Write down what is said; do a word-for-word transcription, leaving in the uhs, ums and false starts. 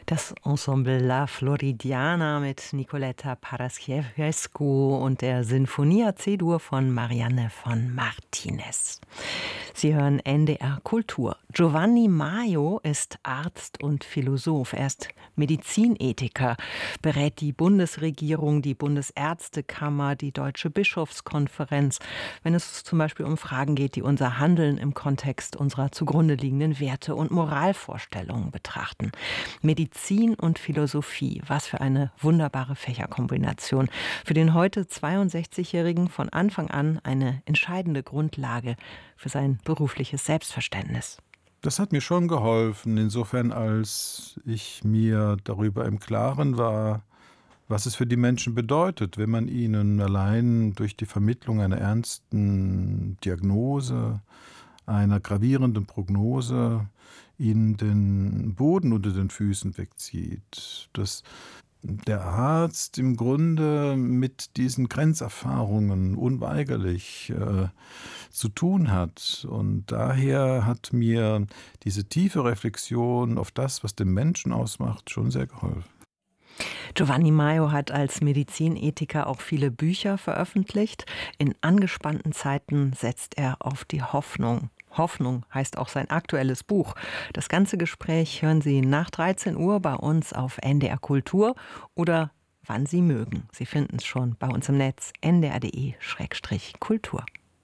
Das Ensemble La Floridiana mit Nicoletta Paraschewescu und der Sinfonia C-Dur von Marianne von Martinez. Sie hören N D R Kultur. Giovanni Maio ist Arzt und Philosoph. Er ist Medizinethiker, berät die Bundesregierung, die Bundesärztekammer, die Deutsche Bischofskonferenz, wenn es zum Beispiel um Fragen geht, die unser Handeln im Kontext unserer zugrunde liegenden Werte und Moralvorstellungen betrachten. Medizin und Philosophie, was für eine wunderbare Fächerkombination. Für den heute zweiundsechzigjährigen von Anfang an eine entscheidende Grundlage für sein berufliches Selbstverständnis. Das hat mir schon geholfen, insofern als ich mir darüber im Klaren war, was es für die Menschen bedeutet, wenn man ihnen allein durch die Vermittlung einer ernsten Diagnose, einer gravierenden Prognose, ihnen den Boden unter den Füßen wegzieht. Dass der Arzt im Grunde mit diesen Grenzerfahrungen unweigerlich äh, zu tun hat. Und daher hat mir diese tiefe Reflexion auf das, was den Menschen ausmacht, schon sehr geholfen. Giovanni Maio hat als Medizinethiker auch viele Bücher veröffentlicht. In angespannten Zeiten setzt er auf die Hoffnung. Hoffnung heißt auch sein aktuelles Buch. Das ganze Gespräch hören Sie nach dreizehn Uhr bei uns auf N D R Kultur oder wann Sie mögen. Sie finden es schon bei uns im Netz n d r punkt d e Schrägstrich Kultur.